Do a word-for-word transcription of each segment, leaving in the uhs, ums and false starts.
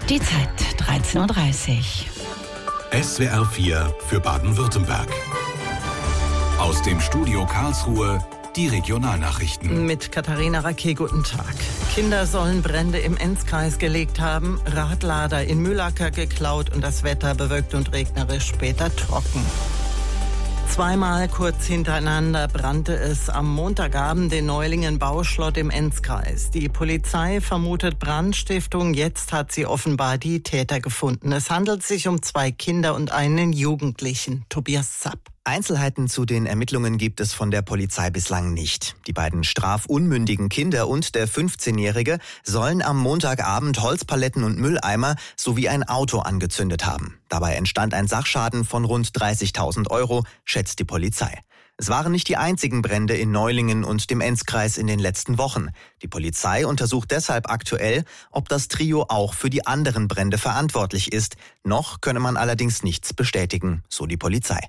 Die Zeit dreizehn Uhr dreißig. S W R vier für Baden-Württemberg. Aus dem Studio Karlsruhe die Regionalnachrichten. Mit Katharina Raquet, guten Tag. Kinder sollen Brände im Enzkreis gelegt haben, Radlader in Mühlacker geklaut und das Wetter bewölkt und regnerisch, später trocken. Zweimal kurz hintereinander brannte es am Montagabend in Neulingen-Bauschlott im Enzkreis. Die Polizei vermutet Brandstiftung. Jetzt hat sie offenbar die Täter gefunden. Es handelt sich um zwei Kinder und einen Jugendlichen. Tobias Zapp. Einzelheiten zu den Ermittlungen gibt es von der Polizei bislang nicht. Die beiden strafunmündigen Kinder und der fünfzehnjährige sollen am Montagabend Holzpaletten und Mülleimer sowie ein Auto angezündet haben. Dabei entstand ein Sachschaden von rund dreißigtausend Euro, schätzt die Polizei. Es waren nicht die einzigen Brände in Neulingen und dem Enzkreis in den letzten Wochen. Die Polizei untersucht deshalb aktuell, ob das Trio auch für die anderen Brände verantwortlich ist. Noch könne man allerdings nichts bestätigen, so die Polizei.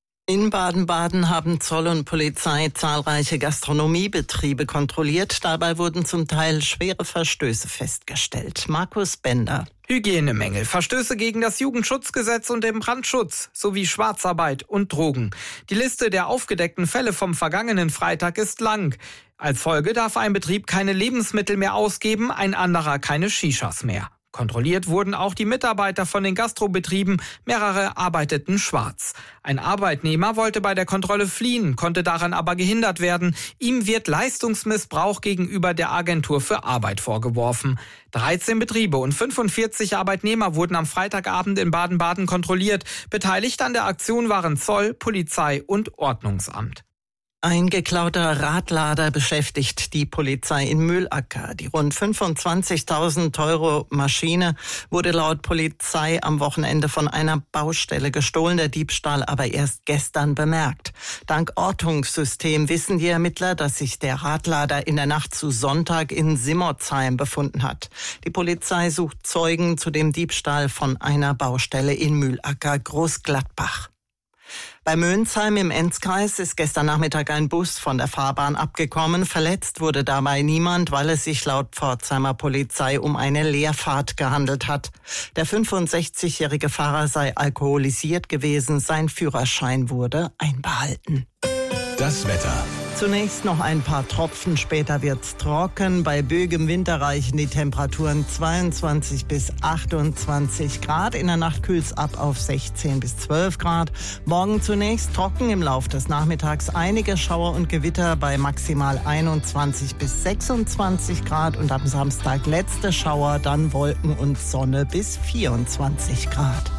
In Baden-Baden haben Zoll und Polizei zahlreiche Gastronomiebetriebe kontrolliert. Dabei wurden zum Teil schwere Verstöße festgestellt. Markus Bender. Hygienemängel, Verstöße gegen das Jugendschutzgesetz und den Brandschutz sowie Schwarzarbeit und Drogen. Die Liste der aufgedeckten Fälle vom vergangenen Freitag ist lang. Als Folge darf ein Betrieb keine Lebensmittel mehr ausgeben, ein anderer keine Shishas mehr. Kontrolliert wurden auch die Mitarbeiter von den Gastrobetrieben, mehrere arbeiteten schwarz. Ein Arbeitnehmer wollte bei der Kontrolle fliehen, konnte daran aber gehindert werden. Ihm wird Leistungsmissbrauch gegenüber der Agentur für Arbeit vorgeworfen. dreizehn Betriebe und fünfundvierzig Arbeitnehmer wurden am Freitagabend in Baden-Baden kontrolliert. Beteiligt an der Aktion waren Zoll, Polizei und Ordnungsamt. Ein geklauter Radlader beschäftigt die Polizei in Mühlacker. Die rund fünfundzwanzigtausend Euro Maschine wurde laut Polizei am Wochenende von einer Baustelle gestohlen, der Diebstahl aber erst gestern bemerkt. Dank Ortungssystem wissen die Ermittler, dass sich der Radlader in der Nacht zu Sonntag in Simmertsheim befunden hat. Die Polizei sucht Zeugen zu dem Diebstahl von einer Baustelle in Mühlacker Großgladbach. Bei Mönsheim im Enzkreis ist gestern Nachmittag ein Bus von der Fahrbahn abgekommen. Verletzt wurde dabei niemand, weil es sich laut Pforzheimer Polizei um eine Leerfahrt gehandelt hat. Der fünfundsechzigjährige Fahrer sei alkoholisiert gewesen. Sein Führerschein wurde einbehalten. Das Wetter. Zunächst noch ein paar Tropfen, später wird's trocken. Bei böigem Winter reichen die Temperaturen zweiundzwanzig bis achtundzwanzig Grad. In der Nacht kühlt's ab auf sechzehn bis zwölf Grad. Morgen zunächst trocken, im Lauf des Nachmittags einige Schauer und Gewitter bei maximal einundzwanzig bis sechsundzwanzig Grad. Und am Samstag letzte Schauer, dann Wolken und Sonne bis vierundzwanzig Grad.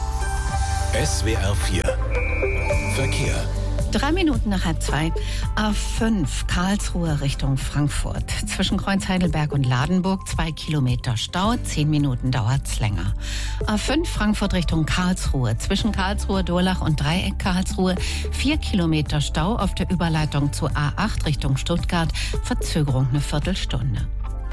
S W R vier Verkehr. Drei Minuten nach halb zwei. A fünf Karlsruhe Richtung Frankfurt. Zwischen Kreuz-Heidelberg und Ladenburg zwei Kilometer Stau. Zehn Minuten dauert's länger. A fünf Frankfurt Richtung Karlsruhe. Zwischen Karlsruhe, Durlach und Dreieck Karlsruhe. Vier Kilometer Stau auf der Überleitung zu A acht Richtung Stuttgart. Verzögerung eine Viertelstunde.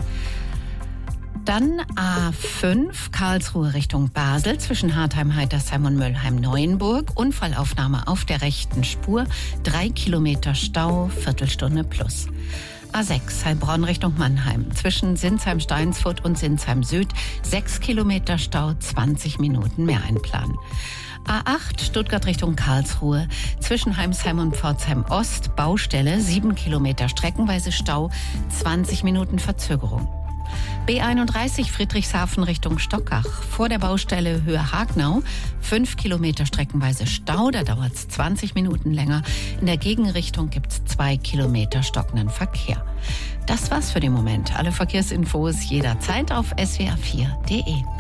Dann A fünf Karlsruhe Richtung Basel zwischen Hartheim, Heitersheim und Möllheim-Neuenburg. Unfallaufnahme auf der rechten Spur. Drei Kilometer Stau, Viertelstunde plus. A sechs Heilbronn Richtung Mannheim zwischen Sinsheim-Steinsfurt und Sinsheim-Süd. Sechs Kilometer Stau, zwanzig Minuten mehr einplanen. A acht Stuttgart Richtung Karlsruhe zwischen Heimsheim und Pforzheim-Ost. Baustelle, sieben Kilometer streckenweise Stau, zwanzig Minuten Verzögerung. B einunddreißig Friedrichshafen Richtung Stockach. Vor der Baustelle Höhe Hagnau. Fünf Kilometer streckenweise Stau, da dauert es zwanzig Minuten länger. In der Gegenrichtung gibt es zwei Kilometer stockenden Verkehr. Das war's für den Moment. Alle Verkehrsinfos jederzeit auf s w r vier punkt d e.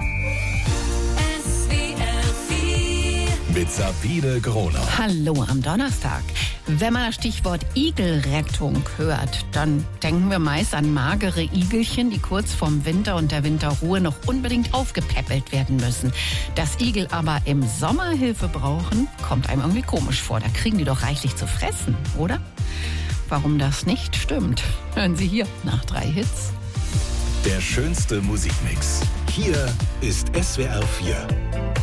Mit Sabine Groner. Hallo am Donnerstag. Wenn man das Stichwort Igelrettung hört, dann denken wir meist an magere Igelchen, die kurz vorm Winter und der Winterruhe noch unbedingt aufgepäppelt werden müssen. Dass Igel aber im Sommer Hilfe brauchen, kommt einem irgendwie komisch vor. Da kriegen die doch reichlich zu fressen, oder? Warum das nicht stimmt, hören Sie hier nach drei Hits. Der schönste Musikmix. Hier ist S W R vier.